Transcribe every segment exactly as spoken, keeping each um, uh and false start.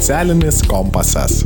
Socialinis kompasas.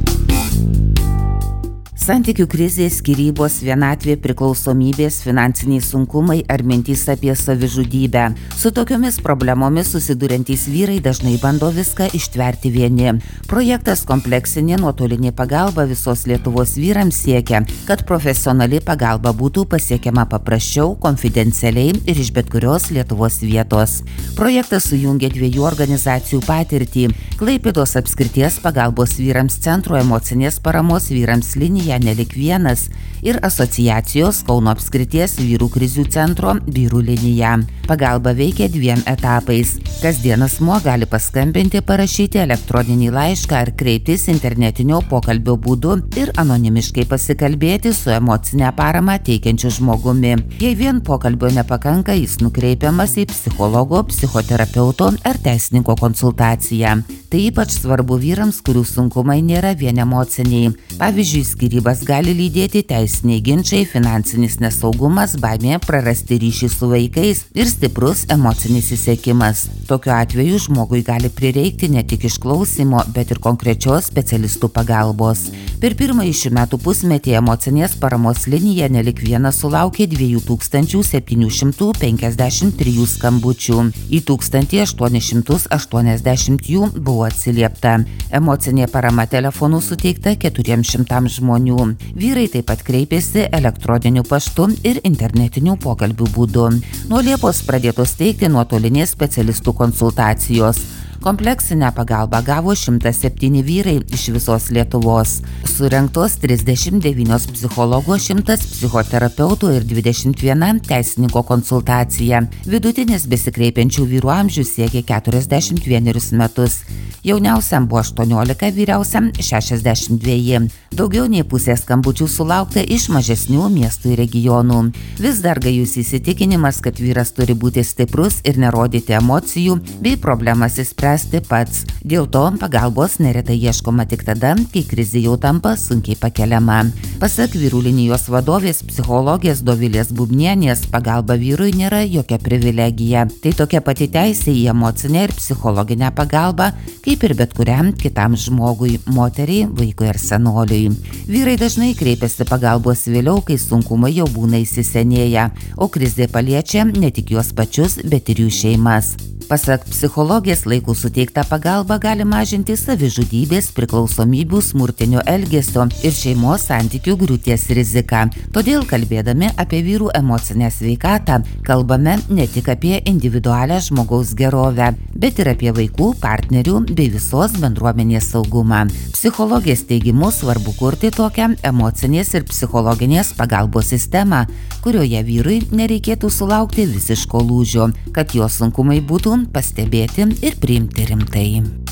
Santykių krizės, skyrybos, vienatvė, priklausomybės, finansiniai sunkumai ar mintys apie savižudybę. Su tokiomis problemomis susiduriantys vyrai dažnai bando viską ištverti vieni. Projektas kompleksinė nuotolinė pagalba visos Lietuvos vyrams siekia, kad profesionali pagalba būtų pasiekiama paprasčiau, konfidencialiai ir iš bet kurios Lietuvos vietos. Projektas sujungia dviejų organizacijų patirtį – Klaipėdos apskrities pagalbos vyrams centro emocinės paramos vyrams linija Nelik vienas ir asociacijos Kauno apskrities vyrų krizių centro vyrų linija. Pagalba veikia dviem etapais. Kasdien asmuo gali paskambinti, parašyti elektroninį laišką ar kreiptis internetinio pokalbio būdu ir anonimiškai pasikalbėti su emocinę paramą teikiančiu žmogumi. Jei vien pokalbio nepakanka, jis nukreipiamas į psichologo, psichoterapeuto ar teisininko konsultaciją. Tai ypač svarbu vyrams, kurių sunkumai nėra vien emociniai. Pavyzdžiui, skyrybas gali lydėti teisiniai ginčiai, finansinis nesaugumas, baimė prarasti ryšį su vaikais ir stiprus emocinis išsekimas. Tokiu atveju žmogui gali prireikti ne tik išklausymo, bet ir konkrečios specialistų pagalbos. Per pirmąjį šių metų pusmetį emocinės paramos linija Nelik vienas sulaukė dviejų tūkstančių septynių šimtų penkiasdešimt trijų skambučių. Į tūkstantį aštuonis šimtus aštuoniasdešimt jų buvo atsiliepta. Emocinė parama telefonu suteikta keturiems šimtams žmonių. Vyrai taip pat kreipėsi elektroniniu paštu ir internetiniu pokalbių būdu. Nuo Liepos pradėtos teikti nuotolinės specialistų konsultacijos. Kompleksinę pagalbą gavo šimtas septyni vyrai iš visos Lietuvos. Surengtos trisdešimt devynios psichologų, šimtas psichoterapeutų ir dvidešimt viena teisininko konsultacija. Vidutinis besikreipiančių vyrų amžius siekia keturiasdešimt vienerius metus. Jauniausiam buvo aštuoniolika, vyriausiam šešiasdešimt dveji. Daugiau nei pusė skambučių sulaukta iš mažesnių miestų ir regionų. Vis dar gajus įsitikinimas, kad vyras turi būti stiprus ir nerodyti emocijų bei problemas išspręsti pats. Dėl to pagalbos neretai ieškoma tik tada, kai krizė jau tampa sunkiai pakeliama. Pasak vyrų linijos vadovės psichologės Dovilės Bubnienės, pagalba vyrui nėra jokia privilegija. Tai tokia pati teisė į emocinę ir psichologinę pagalbą, kaip ir bet kuriam kitam žmogui, moteriai, vaikui ar senoliui. Vyrai dažnai kreipiasi pagalbos vėliau, kai sunkumai jau būna įsisenėję, o krizė paliečia ne tik juos pačius, bet ir jų šeimas. Pasak psichologės, laiku suteikta pagalba gali mažinti savižudybės, priklausomybių, smurtinio elgesio ir šeimos santykių griūties riziką. Todėl, kalbėdami apie vyrų emocinę sveikatą, kalbame ne tik apie individualią žmogaus gerovę, bet ir apie vaikų, partnerių bei visos bendruomenės saugumą. Psichologės teigimu svarbu kurti tokią emocinės ir psichologinės pagalbos sistemą, kurioje vyrui nereikėtų sulaukti visiško lūžio, kad jo sunkumai būtų pastebėti ir priimti rimtai.